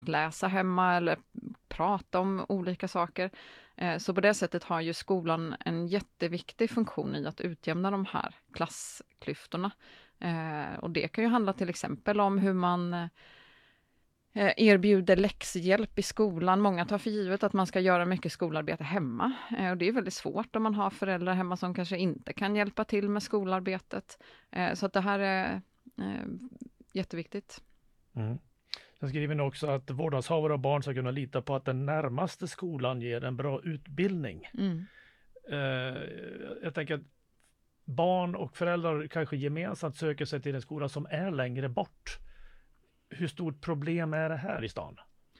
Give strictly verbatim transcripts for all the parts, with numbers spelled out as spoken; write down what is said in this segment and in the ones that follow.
läsa hemma eller prata om olika saker. Så på det sättet har ju skolan en jätteviktig funktion i att utjämna de här klassklyftorna. Och det kan ju handla till exempel om hur man erbjuder läxhjälp i skolan. Många tar för givet att man ska göra mycket skolarbete hemma. Och det är väldigt svårt om man har föräldrar hemma som kanske inte kan hjälpa till med skolarbetet. Så att det här är jätteviktigt. Mm. Sen skriver ni också att vårdnadshavare och barn ska kunna lita på att den närmaste skolan ger en bra utbildning. Mm. Uh, jag tänker att barn och föräldrar kanske gemensamt söker sig till en skola som är längre bort. Hur stort problem är det här i stan?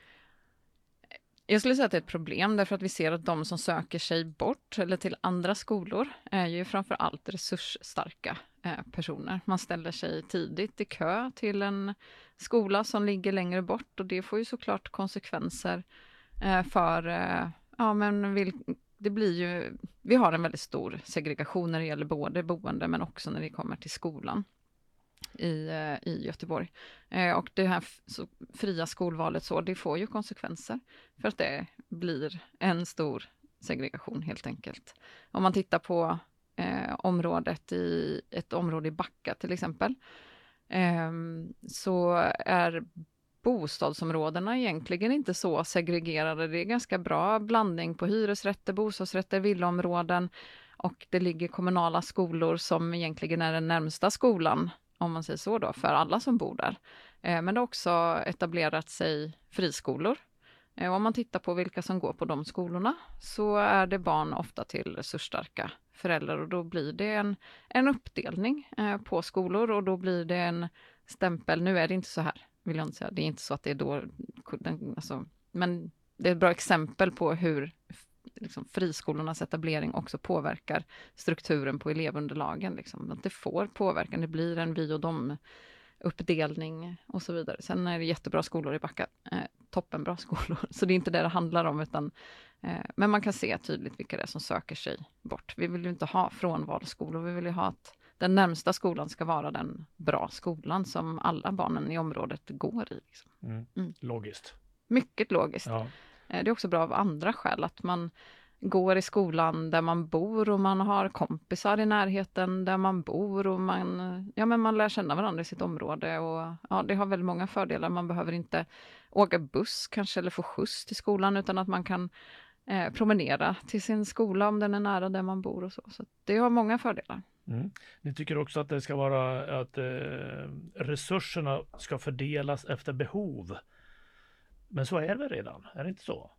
Jag skulle säga att det är ett problem därför att vi ser att de som söker sig bort eller till andra skolor är ju framför allt resursstarka personer. Man ställer sig tidigt i kö till en skola som ligger längre bort och det får ju såklart konsekvenser för, ja men vill, det blir ju, vi har en väldigt stor segregation när det gäller både boende men också när det kommer till skolan i, i Göteborg. Eh, och det här så, fria skolvalet så, det får ju konsekvenser för att det blir en stor segregation helt enkelt. Om man tittar på eh, området i ett område i Backa till exempel, eh, så är bostadsområdena egentligen inte så segregerade. Det är ganska bra blandning på hyresrätter, bostadsrätter, villaområden och det ligger kommunala skolor som egentligen är den närmsta skolan om man säger så då, för alla som bor där. Eh, men det har också etablerat sig friskolor. Eh, om man tittar på vilka som går på de skolorna så är det barn ofta till resursstarka föräldrar och då blir det en, en uppdelning eh, på skolor och då blir det en stämpel. Nu är det inte så här, vill jag inte säga. Det är inte så att det är då, alltså, men det är ett bra exempel på hur liksom, friskolornas etablering också påverkar strukturen på elevunderlagen. Liksom. Att det får påverkan, det blir en vi och dom uppdelning och så vidare. Sen är det jättebra skolor i Backa, eh, toppenbra skolor. Så det är inte det det handlar om utan eh, men man kan se tydligt vilka det är som söker sig bort. Vi vill ju inte ha frånvalsskolor, vi vill ju ha att den närmsta skolan ska vara den bra skolan som alla barnen i området går i. Liksom. Mm. Mm. Logiskt. Mycket logiskt. Ja. Det är också bra av andra skäl att man går i skolan där man bor och man har kompisar i närheten där man bor och man, ja, men man lär känna varandra i sitt område och ja, det har väldigt många fördelar. Man behöver inte åka buss kanske eller få skjuts till skolan utan att man kan eh, promenera till sin skola om den är nära där man bor och så. Så det har många fördelar. Mm. Ni tycker också att det ska vara att eh, resurserna ska fördelas efter behov. Men så är det redan, är det inte så?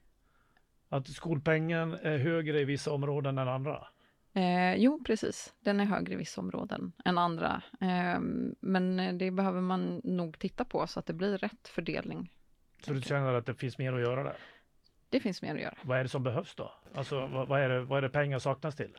Att skolpengen är högre i vissa områden än andra? Eh, jo, precis. Den är högre i vissa områden än andra. Eh, men det behöver man nog titta på så att det blir rätt fördelning. Så du känner att det finns mer att göra där? Det finns mer att göra. Vad är det som behövs då? Alltså vad, vad, är, det, vad är det pengar saknas till?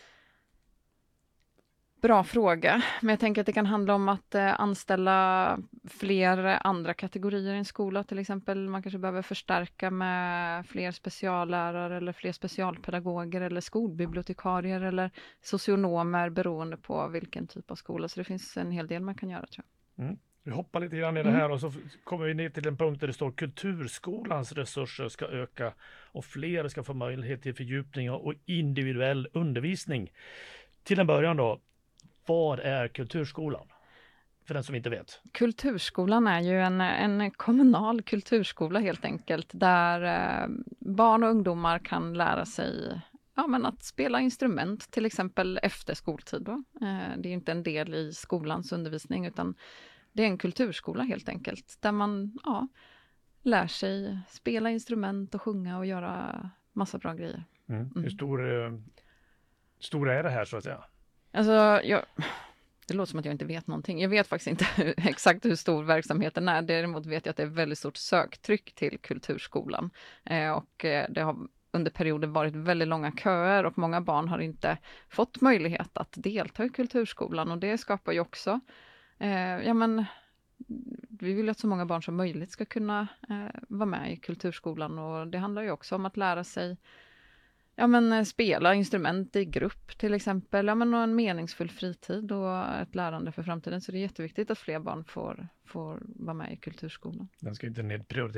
Bra fråga, men jag tänker att det kan handla om att eh, anställa fler andra kategorier i en skola. Till exempel man kanske behöver förstärka med fler speciallärare eller fler specialpedagoger eller skolbibliotekarier eller socionomer beroende på vilken typ av skola. Så det finns en hel del man kan göra tror jag. Mm. Vi hoppar lite grann i det här och så kommer vi ner till en punkt där det står kulturskolans resurser ska öka och fler ska få möjlighet till fördjupning och individuell undervisning. Till en början då. Vad är kulturskolan? För den som inte vet. Kulturskolan är ju en, en kommunal kulturskola helt enkelt. Där eh, barn och ungdomar kan lära sig ja, men att spela instrument till exempel efter skoltid. Då. Eh, det är inte en del i skolans undervisning utan det är en kulturskola helt enkelt. Där man ja, lär sig spela instrument och sjunga och göra massa bra grejer. Mm. Mm. Hur stor, eh, stor är det här så att säga? Alltså, jag, det låter som att jag inte vet någonting. Jag vet faktiskt inte hur, exakt hur stor verksamheten är. Däremot vet jag att det är väldigt stort söktryck till kulturskolan. Eh, och eh, det har under perioden varit väldigt långa köer och många barn har inte fått möjlighet att delta i kulturskolan. Och det skapar ju också, eh, ja men, vi vill att så många barn som möjligt ska kunna eh, vara med i kulturskolan. Och det handlar ju också om att lära sig Ja, men spela instrument i grupp till exempel. Ja, men en meningsfull fritid och ett lärande för framtiden. Så det är jätteviktigt att fler barn får, får vara med i kulturskolan. Den ska inte nedprioriteras.